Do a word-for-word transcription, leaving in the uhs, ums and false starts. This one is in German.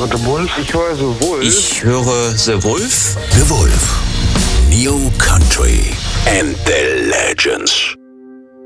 Und The Wolf? Ich höre The Wolf. Ich höre The Wolf. The Wolf. New Country and the Legends.